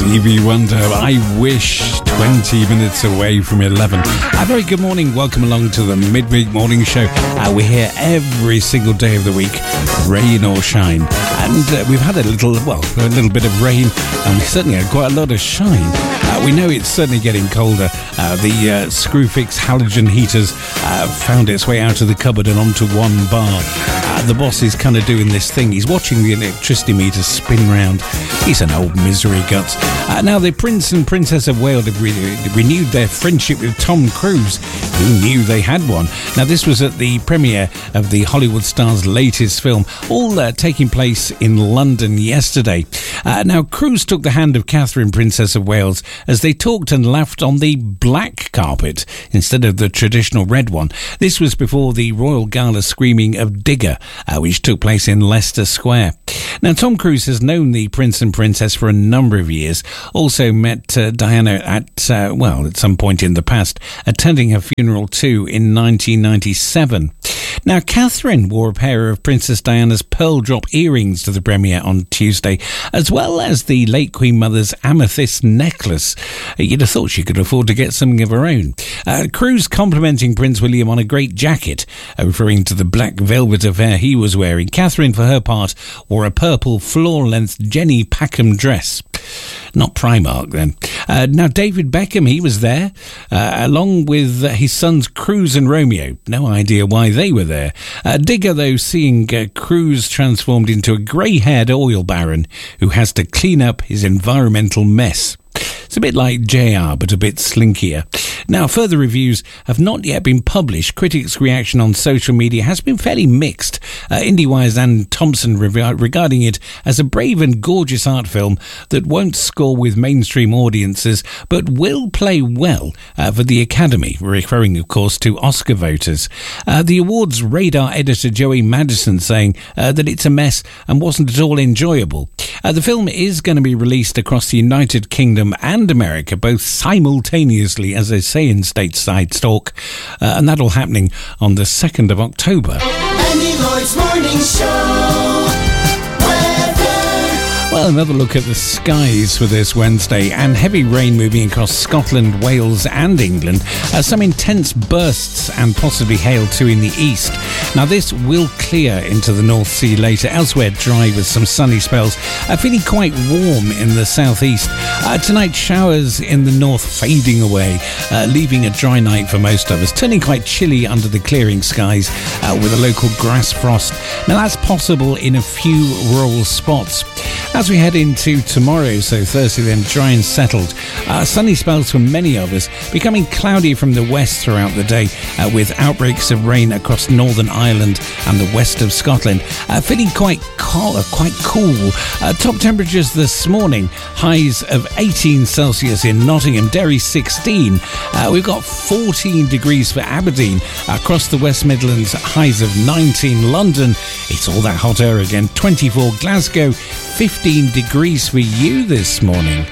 Stevie Wonder, I wish, 20 minutes away from 11. A very good morning, welcome along to the Midweek Morning Show. We're here every single day of the week, rain or shine. And we've had a little bit of rain, and we certainly had quite a lot of shine. We know it's certainly getting colder. The Screwfix halogen heaters found its way out of the cupboard and onto one bar. The boss is kind of doing this thing. He's watching the electricity meter spin round. He's an old misery guts. Now, the Prince and Princess of Wales have renewed their friendship with Tom Cruise. Who knew they had one? Now, this was at the premiere of the Hollywood star's latest film, all taking place in London yesterday. Now, Cruise took the hand of Catherine, Princess of Wales, as they talked and laughed on the black carpet instead of the traditional red one. This was before the royal gala screening of Digger, which took place in Leicester Square. Now, Tom Cruise has known the Prince and Princess for a number of years. Also met Diana at some point in the past, attending her funeral too in 1997. Now, Catherine wore a pair of Princess Diana's pearl drop earrings to the premiere on Tuesday, as well as the late Queen Mother's amethyst necklace. You'd have thought she could afford to get something of her own. Cruise complimenting Prince William on a great jacket, referring to the black velvet affair he was wearing. Catherine, for her part, wore a purple floor-length Jenny Packham dress. Not Primark, then. Now, David Beckham, he was there, along with his sons Cruise and Romeo. No idea why they were there. Digger, though, seeing Cruise transformed into a grey-haired oil baron who has to clean up his environmental mess. It's a bit like JR, but a bit slinkier. Now, further reviews have not yet been published. Critics' reaction on social media has been fairly mixed. IndieWire's Anne Thompson regarding it as a brave and gorgeous art film that won't score with mainstream audiences, but will play well for the Academy, referring, of course, to Oscar voters. The awards radar editor Joey Madison saying that it's a mess and wasn't at all enjoyable. The film is going to be released across the United Kingdom and America, both simultaneously, as they say in stateside talk, and that'll happening on the 2nd of October. Andy Lloyd's Morning Show. Well, another look at the skies for this Wednesday, and heavy rain moving across Scotland, Wales and England. Some intense bursts and possibly hail too in the east. Now, this will clear into the North Sea later. Elsewhere, dry with some sunny spells. Feeling quite warm in the southeast. Tonight, showers in the north fading away, leaving a dry night for most of us. Turning quite chilly under the clearing skies with a local grass frost. Now, that's possible in a few rural spots. As we head into tomorrow, so Thursday then, dry and settled. Sunny spells for many of us, becoming cloudy from the west throughout the day, with outbreaks of rain across Northern Ireland and the west of Scotland. Feeling quite cool. Top temperatures this morning, highs of 18 Celsius in Nottingham, Derry 16. We've got 14 degrees for Aberdeen. Across the West Midlands, highs of 19. London, it's all that hot air again, 24. Glasgow, 15 degrees for you this morning.